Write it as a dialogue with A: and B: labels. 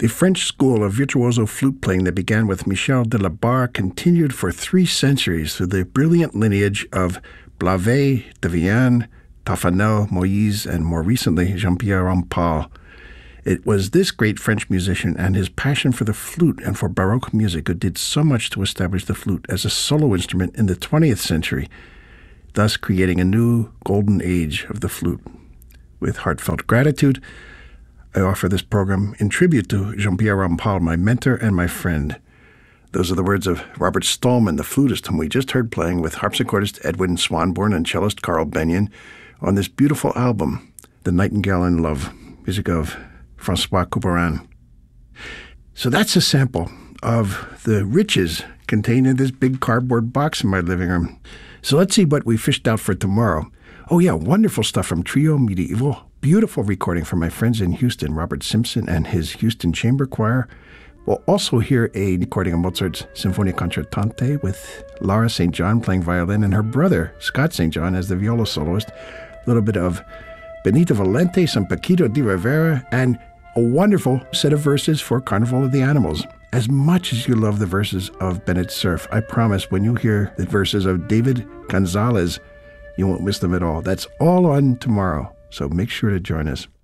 A: The French school of virtuoso flute playing that began with Michel de la Barre continued for 3 centuries through the brilliant lineage of Blavet, de Villaine, Toffanel, Moïse, and more recently, Jean-Pierre Rampal. It was this great French musician and his passion for the flute and for Baroque music who did so much to establish the flute as a solo instrument in the 20th century, thus creating a new golden age of the flute. With heartfelt gratitude, I offer this program in tribute to Jean-Pierre Rampal, my mentor and my friend. Those are the words of Robert Stallman, the flutist, whom we just heard playing with harpsichordist Edwin Swanborn and cellist Carl Benyon on this beautiful album, The Nightingale in Love, music of Francois Couperin. So that's a sample of the riches contained in this big cardboard box in my living room. So let's see what we fished out for tomorrow. Oh yeah, wonderful stuff from Trio Medieval. Beautiful recording from my friends in Houston, Robert Simpson and his Houston Chamber Choir. We'll also hear a recording of Mozart's Sinfonia Concertante with Lara St. John playing violin and her brother, Scott St. John, as the viola soloist. A little bit of Benito Valente, some Paquito de Rivera, and a wonderful set of verses for Carnival of the Animals. As much as you love the verses of Bennett Cerf, I promise when you hear the verses of David Gonzalez, you won't miss them at all. That's all on tomorrow, so make sure to join us.